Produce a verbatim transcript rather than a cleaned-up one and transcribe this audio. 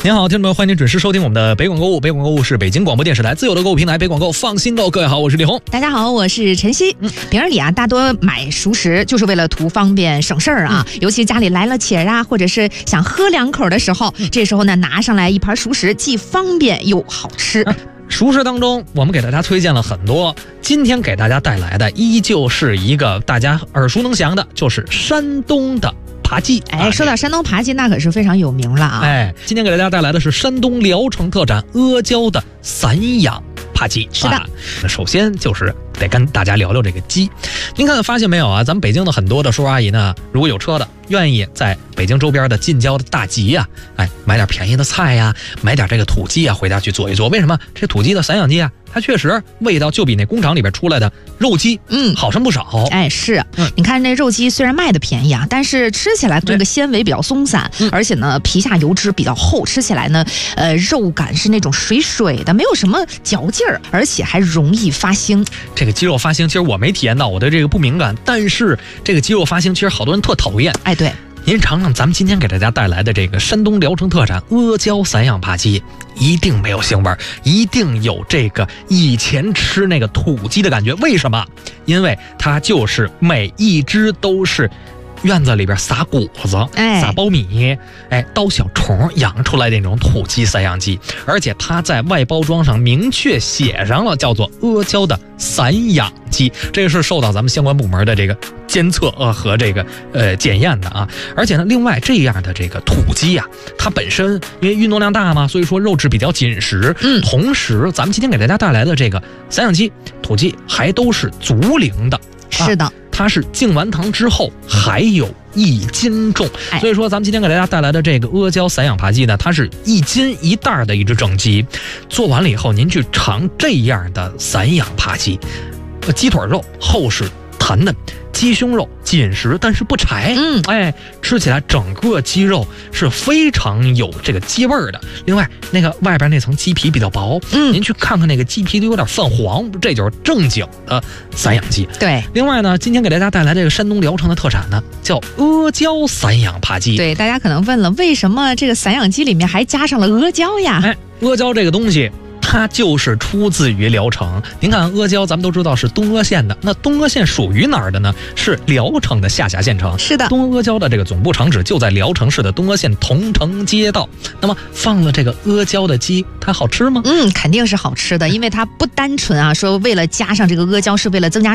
您好，听众们，欢迎您准时收听我们的北广购物。北广购物是北京广播电视台自有的购物平台，北广购放心购。各位好，我是李红。 大家好，我是晨曦。嗯，平日里啊，大多买熟食就是为了图方便省事儿啊、嗯。尤其家里来了且啊，或者是想喝两口的时候，嗯、这时候呢，拿上来一盘熟食，既方便又好吃。啊熟食当中，我们给大家推荐了很多，今天给大家带来的依旧是一个大家耳熟能详的，就是山东的扒鸡。 哎，说到山东扒鸡，那可是非常有名了啊！ 哎，今天给大家带来的是山东聊城特产阿胶的散养扒鸡。 是的， 啊、首先就是得跟大家聊聊这个鸡。您看发现没有啊？咱们北京的很多的叔叔阿姨呢，如果有车的，愿意在北京周边的近郊的大集呀、啊，哎，买点便宜的菜呀，买点这个土鸡啊，回家去做一做。为什么？这土鸡的散养鸡啊，它确实味道就比那工厂里边出来的肉鸡，嗯，好上不少。 哎，是，嗯、你看那肉鸡虽然卖的便宜啊，但是吃起来这个纤维比较松散，嗯、而且呢皮下油脂比较厚，吃起来呢，呃，肉感是那种水水的，没有什么嚼劲儿，而且还容易发腥。 这个鸡肉发腥，其实我没体验到，我对这个不敏感，但是这个鸡肉发腥，其实好多人特讨厌。 哎，对。 您尝尝咱们今天给大家带来的这个山东聊城特产阿胶散养扒鸡，一定没有腥味，一定有这个以前吃那个土鸡的感觉。为什么？因为它就是每一只都是院子里边撒谷子、哎、撒苞米，哎，刀小虫养出来的那种土鸡散养鸡，而且它在外包装上明确写上了叫做阿胶的散养鸡，这是受到咱们相关部门的这个监测呃和这个呃检验的啊。而且呢，另外这样的这个土鸡啊，它本身因为运动量大嘛，所以说肉质比较紧实。嗯，同时咱们今天给大家带来的这个散养鸡、土鸡还都是足龄的。 是的。 啊，它是敬完堂之后还有一斤重，所以说咱们今天给大家带来的这个阿胶散养扒鸡呢，它是一斤一袋的一只整鸡。做完了以后，您去尝这样的散养扒鸡，呃，鸡腿肉厚实弹嫩，鸡胸肉紧实但是不柴，嗯，哎，吃起来整个鸡肉是非常有这个鸡味儿的。另外，那个外边那层鸡皮比较薄，嗯，您去看看那个鸡皮都有点泛黄，这就是正经的散养鸡。 对， 另外呢，今天给大家带来这个山东聊城的特产呢，叫阿胶散养扒鸡。 对，大家可能问了，为什么这个散养鸡里面还加上了阿胶呀？ 哎，阿胶这个东西，它就是出自于聊城。您看阿胶，咱们都知道是东阿县的，那东阿县属于哪儿的呢？是聊城的下辖县城。 是的， 东阿胶的这个总部厂址就在聊城市的东阿县桐城街道。那么放了这个阿胶的鸡，它好吃吗？ 嗯，肯定是好吃的，因为它不单纯啊说为了加上这个阿胶是为了增加